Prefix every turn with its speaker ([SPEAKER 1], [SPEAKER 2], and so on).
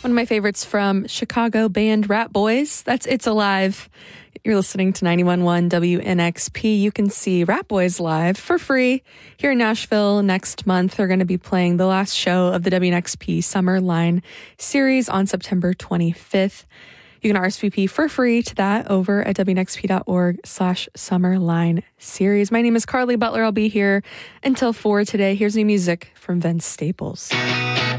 [SPEAKER 1] One of my favorites from Chicago band Rat Boys. That's It's Alive. You're listening to 91.1 WNXP. You can see Rat Boys live for free here in Nashville next month. They're going to be playing the last show of the WNXP Summer Line series on September 25th. You can RSVP for free to that over at WNXP.org/Summerline series. My name is Carly Butler. I'll be here until 4 today. Here's new music from Vince Staples.